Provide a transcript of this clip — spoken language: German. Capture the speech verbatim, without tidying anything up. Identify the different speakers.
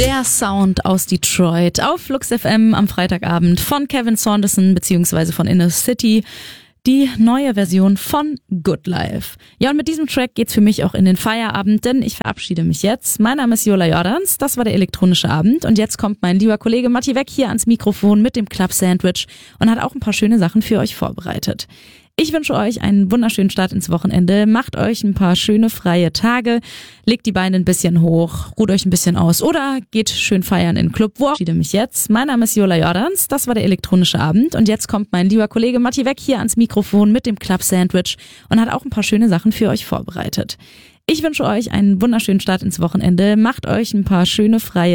Speaker 1: Der Sound aus Detroit auf Flux F M am Freitagabend von Kevin Saunderson bzw. von Inner City. Die neue Version von Good Life. Ja, und mit diesem Track geht's für mich auch in den Feierabend, denn ich verabschiede mich jetzt. Mein Name ist Jola Jordans, das war der elektronische Abend und jetzt kommt mein lieber Kollege Matti Weck hier ans Mikrofon mit dem Club Sandwich und hat auch ein paar schöne Sachen für euch vorbereitet. Ich wünsche euch einen wunderschönen Start ins Wochenende. Macht euch ein paar schöne freie Tage. Legt die Beine ein bisschen hoch, ruht euch ein bisschen aus oder geht schön feiern in den Club. Wo verabschiede mich jetzt. Mein Name ist Jola Jordans. Das war der elektronische Abend. Und jetzt kommt mein lieber Kollege Matti Weck hier ans Mikrofon mit dem Club Sandwich und hat auch ein paar schöne Sachen für euch vorbereitet. Ich wünsche euch einen wunderschönen Start ins Wochenende. Macht euch ein paar schöne freie